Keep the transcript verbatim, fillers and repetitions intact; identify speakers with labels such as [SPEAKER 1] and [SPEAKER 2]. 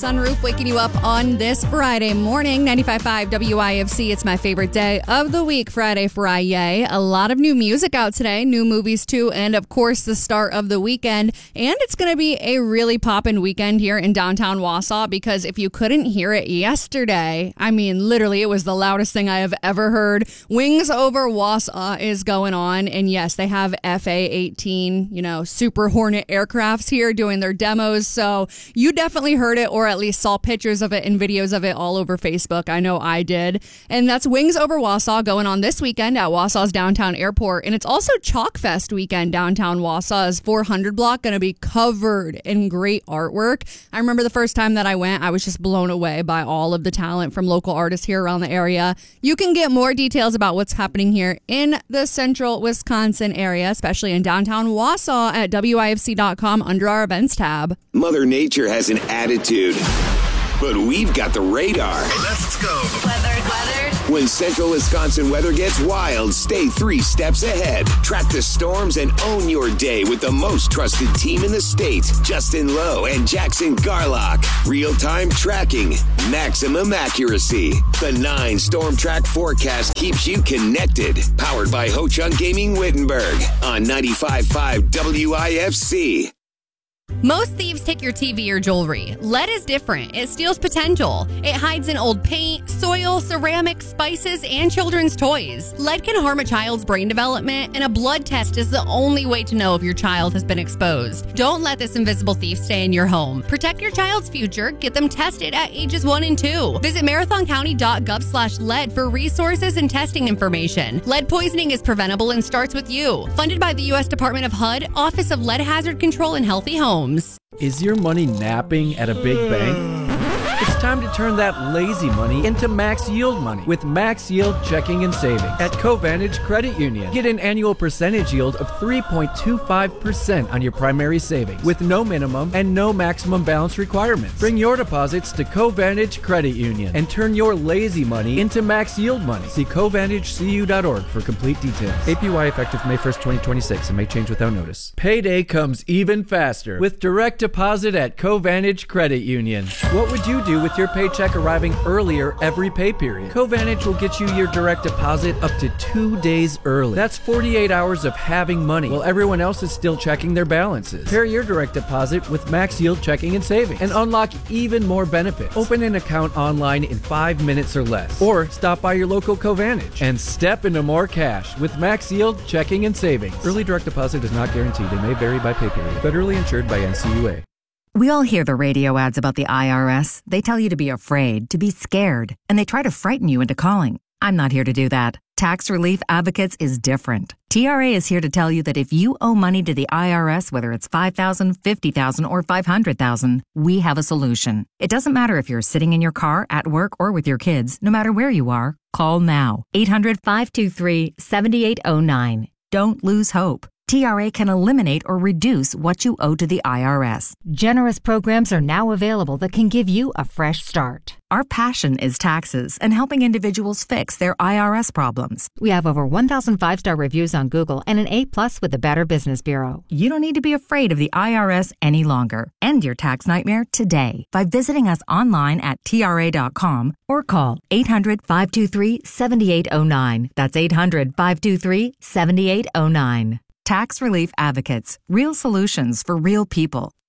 [SPEAKER 1] Sunroof waking you up on this Friday morning. ninety-five point five W I F C. It's my favorite day of the week, Friday Friday. A lot of new music out today, new movies too, and of course the start of the weekend. And it's going to be a really poppin' weekend here in downtown Wausau, because if you couldn't hear it yesterday, I mean, literally it was the loudest thing I have ever heard. Wings Over Wausau is going on. And yes, they have F A eighteen, you know, Super Hornet aircrafts here doing their demos. So you definitely heard it, or at least saw pictures of it and videos of it all over Facebook. I know I did. And that's Wings Over Wausau going on this weekend at Wausau's downtown airport. And it's also Chalk Fest weekend downtown Wausau's four hundred block, going to be covered in great artwork. I remember the first time that I went, I was just blown away by all of the talent from local artists here around the area. You can get more details about what's happening here in the central Wisconsin area, especially in downtown Wausau, at W I F C dot com under our events tab.
[SPEAKER 2] Mother Nature has an attitude, but we've got the radar.
[SPEAKER 3] Let's go.
[SPEAKER 4] Weather, weather.
[SPEAKER 2] When central Wisconsin weather gets wild, stay three steps ahead. Track the storms and own your day with the most trusted team in the state, Justin Lowe and Jackson Garlock. Real-time tracking, maximum accuracy. The nine Storm Track forecast keeps you connected. Powered by Ho Chunk Gaming Wittenberg on ninety-five point five W I F C.
[SPEAKER 1] Most thieves take your T V or jewelry. Lead is different. It steals potential. It hides in old paint, soil, ceramics, spices, and children's toys. Lead can harm a child's brain development, and a blood test is the only way to know if your child has been exposed. Don't let this invisible thief stay in your home. Protect your child's future. Get them tested at ages one and two. Visit marathon county dot gov slash lead for resources and testing information. Lead poisoning is preventable and starts with you. Funded by the U S Department of H U D, Office of Lead Hazard Control and Healthy Homes.
[SPEAKER 5] Is your money napping at a big bank? It's time to turn that lazy money into max yield money with Max Yield Checking and Savings at Covantage Credit Union. Get an annual percentage yield of three point two five percent on your primary savings with no minimum and no maximum balance requirements. Bring your deposits to Covantage Credit Union and turn your lazy money into max yield money. See covantage c u dot org for complete details. A P Y effective May first, twenty twenty-six and may change without notice. Payday comes even faster with direct deposit at Covantage Credit Union. What would you do with your paycheck arriving earlier every pay period? Covantage will get you your direct deposit up to two days early. That's forty-eight hours of having money while everyone else is still checking their balances. Pair your direct deposit with Max Yield Checking and Savings and unlock even more benefits. Open an account online in five minutes or less, or stop by your local Covantage and step into more cash with Max Yield Checking and Savings. Early direct deposit is not guaranteed and may vary by pay period. Federally insured by N C U A.
[SPEAKER 6] We all hear the radio ads about the I R S. They tell you to be afraid, to be scared, and they try to frighten you into calling. I'm not here to do that. Tax Relief Advocates is different. T R A is here to tell you that if you owe money to the I R S, whether it's five thousand dollars, fifty thousand dollars, or five hundred thousand dollars, we have a solution. It doesn't matter if you're sitting in your car, at work, or with your kids. No matter where you are, call now. eight hundred, five two three, seven eight zero nine. Don't lose hope. T R A can eliminate or reduce what you owe to the I R S.
[SPEAKER 7] Generous programs are now available that can give you a fresh start.
[SPEAKER 6] Our passion is taxes and helping individuals fix their I R S problems.
[SPEAKER 7] We have over one thousand five-star reviews on Google and an A plus with the Better Business Bureau.
[SPEAKER 6] You don't need to be afraid of the I R S any longer. End your tax nightmare today by visiting us online at T R A dot com or call eight hundred, five two three, seven eight zero nine. That's eight hundred, five two three, seven eight zero nine. Tax Relief Advocates. Real solutions for real people.